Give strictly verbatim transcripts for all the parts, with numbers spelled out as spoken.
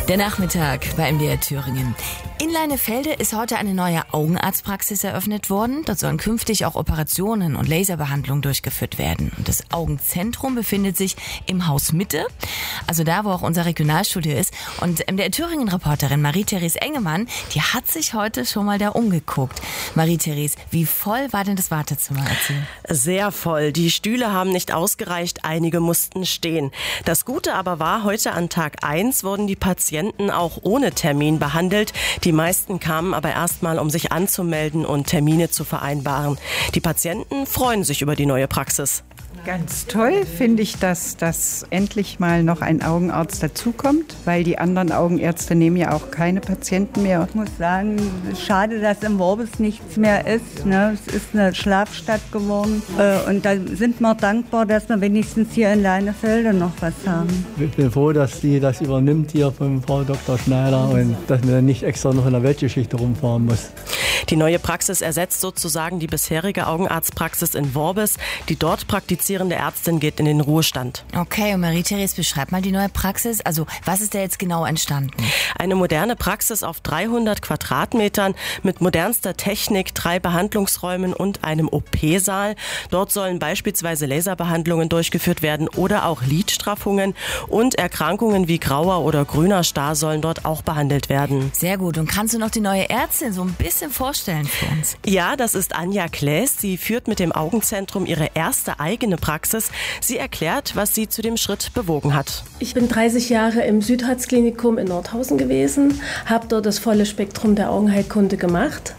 Der Nachmittag bei M D R Thüringen. In Leinefelde ist heute eine neue Augenarztpraxis eröffnet worden. Dort sollen künftig auch Operationen und Laserbehandlungen durchgeführt werden. Und das Augenzentrum befindet sich im Haus Mitte, also da, wo auch unser Regionalstudio ist. Und M D R Thüringen-Reporterin Marie-Therese Engemann, die hat sich heute schon mal da umgeguckt. Marie-Therese, wie voll war denn das Wartezimmer? Erzähl. Sehr voll. Die Stühle haben nicht ausgereicht, einige mussten stehen. Das Gute aber war, heute an Tag eins wurden die Patienten auch ohne Termin behandelt. Die meisten kamen aber erstmal, um sich anzumelden und Termine zu vereinbaren. Die Patienten freuen sich über die neue Praxis. Ganz toll finde ich, dass, dass endlich mal noch ein Augenarzt dazukommt, weil die anderen Augenärzte nehmen ja auch keine Patienten mehr. Ich muss sagen, schade, dass im Worbis nichts mehr ist. Ne? Es ist eine Schlafstadt geworden. Und da sind wir dankbar, dass wir wenigstens hier in Leinefelde noch was haben. Ich bin froh, dass die das übernimmt hier von Frau Doktor Schneider und dass man dann nicht extra noch in der Weltgeschichte rumfahren muss. Die neue Praxis ersetzt sozusagen die bisherige Augenarztpraxis in Worbis. Die dort praktizierende Ärztin geht in den Ruhestand. Okay, und Marie-Therese, beschreib mal die neue Praxis. Also, was ist da jetzt genau entstanden? Eine moderne Praxis auf dreihundert Quadratmetern mit modernster Technik, drei Behandlungsräumen und einem O P-Saal. Dort sollen beispielsweise Laserbehandlungen durchgeführt werden oder auch Lidstraffungen. Und Erkrankungen wie grauer oder grüner Star sollen dort auch behandelt werden. Sehr gut. Und kannst du noch die neue Ärztin so ein bisschen vorstellen für uns? Ja, das ist Anja Klaes. Sie führt mit dem Augenzentrum ihre erste eigene Praxis. Sie erklärt, was sie zu dem Schritt bewogen hat. Ich bin dreißig Jahre im Südharz-Klinikum in Nordhausen gewesen, habe dort das volle Spektrum der Augenheilkunde gemacht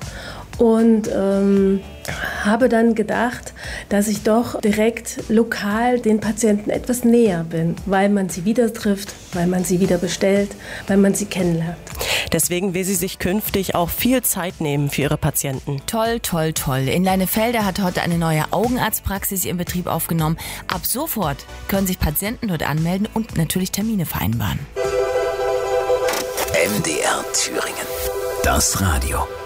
und ähm, habe dann gedacht, dass ich doch direkt lokal den Patienten etwas näher bin, weil man sie wieder trifft, weil man sie wieder bestellt, weil man sie kennenlernt. Deswegen will sie sich künftig auch viel Zeit nehmen für ihre Patienten. Toll, toll, toll. In Leinefelde hat heute eine neue Augenarztpraxis ihren Betrieb aufgenommen. Ab sofort können sich Patienten dort anmelden und natürlich Termine vereinbaren. M D R Thüringen. Das Radio.